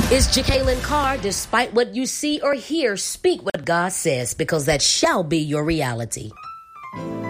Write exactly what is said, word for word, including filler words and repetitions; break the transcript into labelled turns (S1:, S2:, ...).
S1: It's Jacqueline Carr. Despite what you see or hear, speak what God says, because that shall be your reality.